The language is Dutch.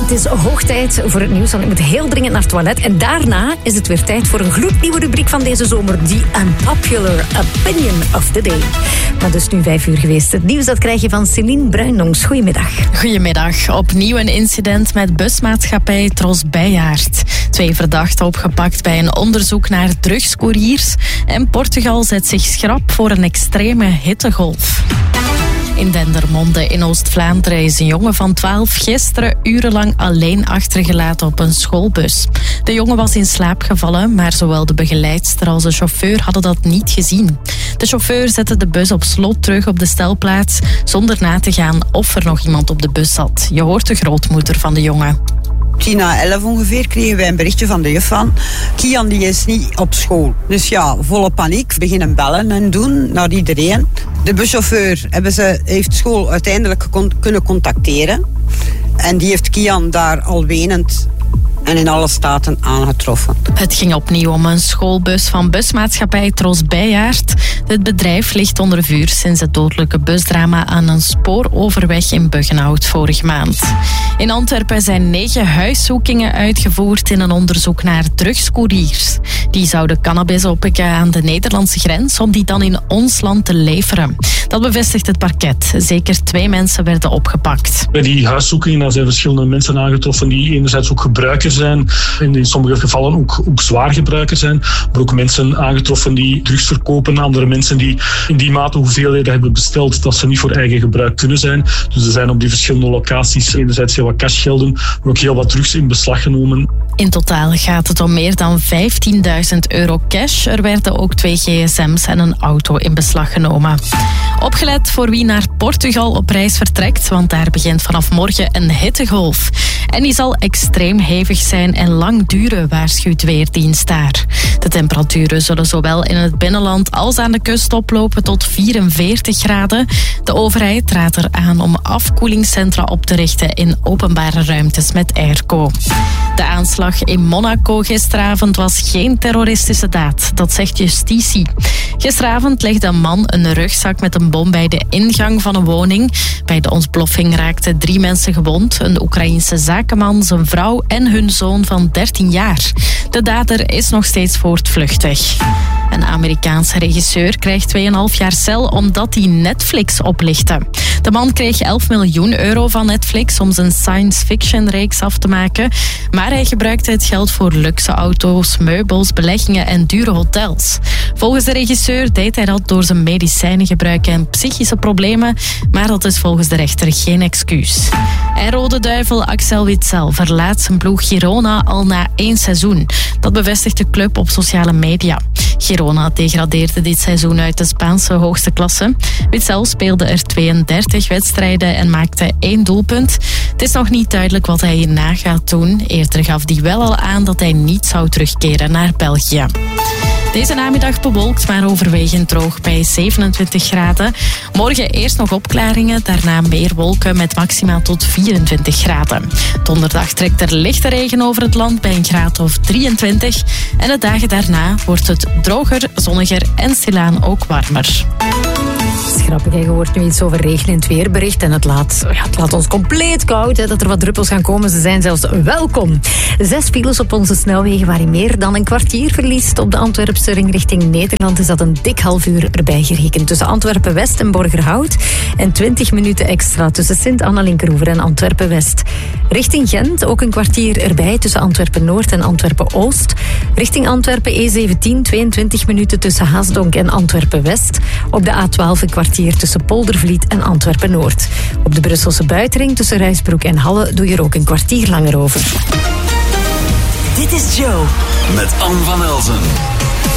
Het is hoog tijd voor het nieuws, want ik moet heel dringend naar het toilet. En daarna is het weer tijd voor een gloednieuwe rubriek van deze zomer. The Unpopular Opinion of the Day. Maar dus nu 5 uur geweest. Het nieuws dat krijg je van Celine Bruinongs. Goedemiddag. Goedemiddag. Opnieuw een incident met busmaatschappij Tros Bijaard. 2 verdachten opgepakt bij een onderzoek naar drugscouriers. En Portugal zet zich schrap voor een extreme hittegolf. In Dendermonde in Oost-Vlaanderen is een jongen van 12 gisteren urenlang alleen achtergelaten op een schoolbus. De jongen was in slaap gevallen, maar zowel de begeleidster als de chauffeur hadden dat niet gezien. De chauffeur zette de bus op slot terug op de stelplaats zonder na te gaan of er nog iemand op de bus zat. Je hoort de grootmoeder van de jongen. 10:11 ongeveer kregen wij een berichtje van de juf van Kian die is niet op school. Dus ja, volle paniek. Beginnen bellen en doen naar iedereen. De buschauffeur heeft school uiteindelijk kunnen contacteren. En die heeft Kian daar al wenend en in alle staten aangetroffen. Het ging opnieuw om een schoolbus van busmaatschappij Tros Bijaard. Het bedrijf ligt onder vuur sinds het dodelijke busdrama aan een spooroverweg in Buggenhout vorige maand. In Antwerpen zijn 9 huiszoekingen uitgevoerd in een onderzoek naar drugscouriers. Die zouden cannabis oppikken aan de Nederlandse grens om die dan in ons land te leveren. Dat bevestigt het parket. Zeker 2 mensen werden opgepakt. Bij die huiszoekingen zijn verschillende mensen aangetroffen die enerzijds ook gebruikers zijn en in sommige gevallen ook zwaar gebruiker zijn. Maar ook mensen aangetroffen die drugs verkopen. Andere mensen die in die mate hoeveelheden hebben besteld dat ze niet voor eigen gebruik kunnen zijn. Dus er zijn op die verschillende locaties enerzijds heel wat cashgelden, maar ook heel wat drugs in beslag genomen. In totaal gaat het om meer dan €15.000 cash. Er werden ook 2 gsm's en een auto in beslag genomen. Opgelet voor wie naar Portugal op reis vertrekt, want daar begint vanaf morgen een hittegolf. En die zal extreem hevig zijn en lang duren, waarschuwt Weerdienst daar. De temperaturen zullen zowel in het binnenland als aan de kust oplopen tot 44 graden. De overheid raadt eraan om afkoelingscentra op te richten in openbare ruimtes met airco. De aanslag in Monaco gisteravond was geen terroristische daad, dat zegt justitie. Gisteravond legde een man een rugzak met een bom bij de ingang van een woning. Bij de ontploffing raakten 3 mensen gewond, een Oekraïense zakenman, zijn vrouw en hun zoon van 13 jaar. De dader is nog steeds voortvluchtig. Een Amerikaanse regisseur krijgt 2,5 jaar cel omdat hij Netflix oplichtte. De man kreeg €11 miljoen van Netflix om zijn science fiction reeks af te maken. Maar hij gebruikte het geld voor luxe auto's, meubels, beleggingen en dure hotels. Volgens de regisseur deed hij dat door zijn medicijnengebruik en psychische problemen. Maar dat is volgens de rechter geen excuus. En Rode Duivel Axel Witsel verlaat zijn ploeg Girona al na 1 seizoen. Dat bevestigt de club op sociale media. Girona degradeerde dit seizoen uit de Spaanse hoogste klasse. Witsel speelde er 32 wedstrijden en maakte 1 doelpunt. Het is nog niet duidelijk wat hij hierna gaat doen. Eerder gaf hij wel al aan dat hij niet zou terugkeren naar België. Deze namiddag bewolkt, maar overwegend droog bij 27 graden. Morgen eerst nog opklaringen, daarna meer wolken met maxima tot 24 graden. Donderdag trekt er lichte regen over het land bij een graad of 23. En de dagen daarna wordt het droger, zonniger en stilaan ook warmer. Grappig, je hoort nu iets over regen in het weerbericht en het laat ons compleet koud, dat er wat druppels gaan komen. Ze zijn zelfs welkom. 6 files op onze snelwegen waar je meer dan een kwartier verliest. Op de Antwerpse ring richting Nederland is dat een dik half uur erbij gerekend. Tussen Antwerpen-West en Borgerhout. En 20 minuten extra tussen Sint-Anna-Linkeroever en Antwerpen-West. Richting Gent ook een kwartier erbij tussen Antwerpen-Noord en Antwerpen-Oost. Richting Antwerpen E17 22 minuten tussen Haasdonk en Antwerpen-West. Op de A12 een kwartier tussen Poldervliet en Antwerpen-Noord. Op de Brusselse buitenring tussen Rijsbroek en Halle doe je er ook een kwartier langer over. Dit is Joe. Met Anne van Elzen.